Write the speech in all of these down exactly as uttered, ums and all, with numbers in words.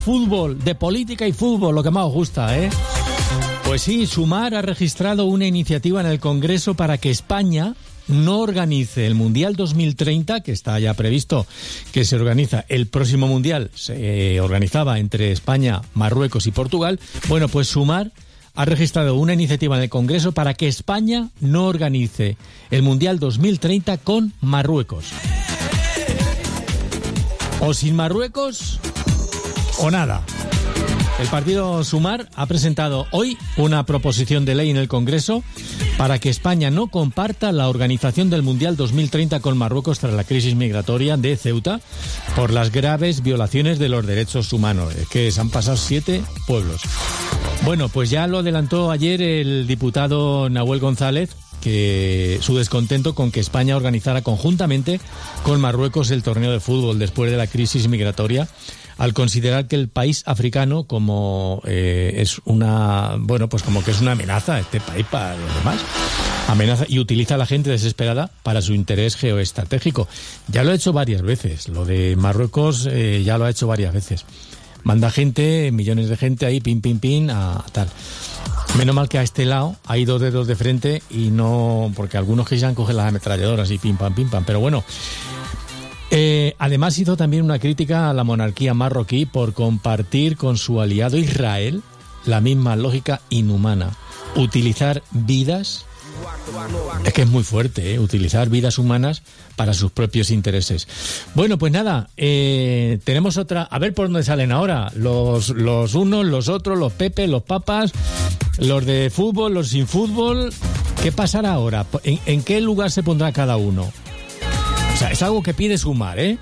Fútbol, de política y fútbol, lo que más os gusta, ¿eh? Pues sí, Sumar ha registrado una iniciativa en el Congreso para que España no organice el Mundial dos mil treinta, que está ya previsto que se organiza el próximo Mundial, se eh, organizaba entre España, Marruecos y Portugal. Bueno, pues Sumar ha registrado una iniciativa en el Congreso para que España no organice el Mundial dos mil treinta con Marruecos. O sin Marruecos o nada. El partido Sumar ha presentado hoy una proposición de ley en el Congreso para que España no comparta la organización del Mundial dos mil treinta con Marruecos tras la crisis migratoria de Ceuta por las graves violaciones de los derechos humanos. Es que se han pasado siete pueblos. Bueno, pues ya lo adelantó ayer el diputado Nahuel González, que su descontento con que España organizara conjuntamente con Marruecos el torneo de fútbol después de la crisis migratoria, al considerar que el país africano como eh, es una, bueno, pues como que es una amenaza este país para los demás, amenaza y utiliza a la gente desesperada para su interés geoestratégico. Ya lo ha hecho varias veces, lo de Marruecos eh, ya lo ha hecho varias veces. Manda gente, millones de gente ahí, pin, pin, pin, a tal. Menos mal que a este lado hay dos dedos de frente y no, porque algunos que ya cogen las ametralladoras y pim, pam, pim, pam, pero bueno. Eh, además hizo también una crítica a la monarquía marroquí por compartir con su aliado Israel la misma lógica inhumana. Utilizar vidas, es que es muy fuerte, ¿eh? Utilizar vidas humanas para sus propios intereses. Bueno, pues nada, eh, tenemos otra, a ver por dónde salen ahora, los, los unos, los otros, los Pepe, los Papas, los de fútbol, los sin fútbol. ¿Qué pasará ahora? ¿En, en qué lugar se pondrá cada uno? O sea, es algo que pide Sumar, ¿eh?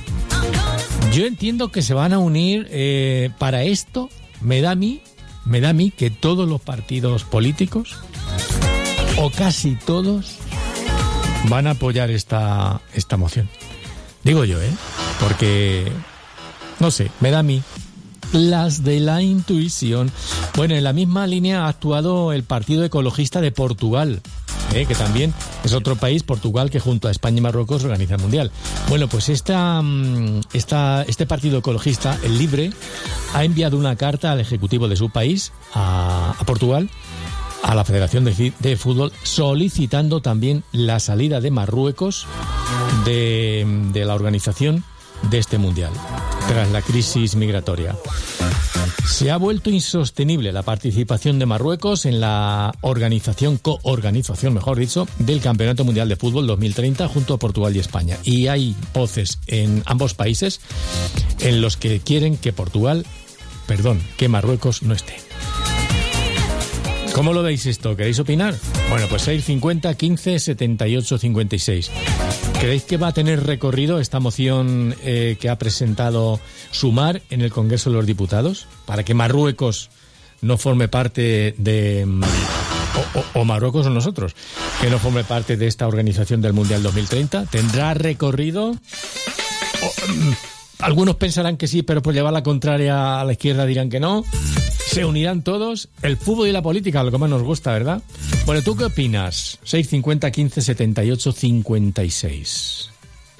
Yo entiendo que se van a unir eh, para esto. Me da a mí, me da a mí que todos los partidos políticos, o casi todos, van a apoyar esta, esta moción. Digo yo, ¿eh? Porque, no sé, me da a mí. Las de la intuición. Bueno, en la misma línea ha actuado el Partido Ecologista de Portugal, ¿eh? Que también es otro país, Portugal, que junto a España y Marruecos organiza el Mundial. Bueno, pues esta, esta, este Partido Ecologista, el Libre, ha enviado una carta al Ejecutivo de su país, a, a Portugal, a la Federación de, de Fútbol, solicitando también la salida de Marruecos de, de la organización de este Mundial, tras la crisis migratoria. Se ha vuelto insostenible la participación de Marruecos en la organización, coorganización, mejor dicho, del Campeonato Mundial de Fútbol dos mil treinta junto a Portugal y España. Y hay voces en ambos países en los que quieren que Portugal, perdón, que Marruecos no esté. ¿Cómo lo veis esto? ¿Queréis opinar? Bueno, pues seis cincuenta, quince, setenta y ocho, cincuenta y seis. ¿Creéis que va a tener recorrido esta moción eh, que ha presentado Sumar en el Congreso de los Diputados para que Marruecos no forme parte de... O, o, o Marruecos o nosotros, que no forme parte de esta organización del Mundial dos mil treinta? ¿Tendrá recorrido? O, algunos pensarán que sí, pero por llevar la contraria a la izquierda dirán que no. ¿Se unirán todos? El fútbol y la política, lo que más nos gusta, ¿verdad? Bueno, ¿tú qué opinas? seis cincuenta, quince, setenta y ocho, cincuenta y seis.